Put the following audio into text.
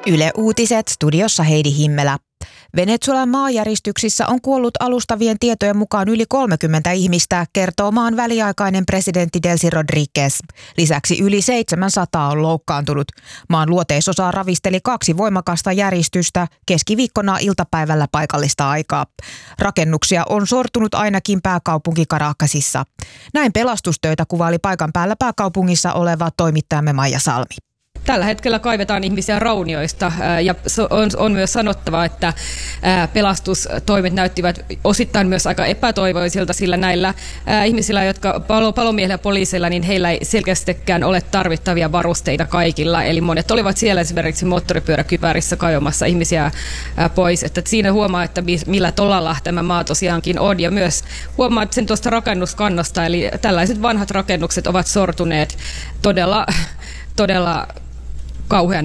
Yle Uutiset, studiossa Heidi Himmelä. Venezuelan maanjäristyksissä on kuollut alustavien tietojen mukaan yli 30 ihmistä, kertoo maan väliaikainen presidentti Delcy Rodríguez. Lisäksi yli 700 on loukkaantunut. Maan luoteisosa ravisteli 2 voimakasta järistystä keskiviikkona iltapäivällä paikallista aikaa. Rakennuksia on sortunut ainakin pääkaupunki Caracasissa. Näin pelastustöitä kuvaili paikan päällä pääkaupungissa oleva toimittajamme Maija Salmi. Tällä hetkellä kaivetaan ihmisiä raunioista ja on myös sanottava, että pelastustoimet näyttivät osittain myös aika epätoivoisilta, sillä näillä ihmisillä, jotka palomiehillä ja poliiseilla, niin heillä ei selkeästikään ole tarvittavia varusteita kaikilla. Eli monet olivat siellä esimerkiksi moottoripyöräkypärissä kaivamassa ihmisiä pois. Että siinä huomaa, että millä tolalla tämä maa tosiaankin on. Ja myös huomaat sen tuosta rakennuskannasta, eli tällaiset vanhat rakennukset ovat sortuneet todella kauhean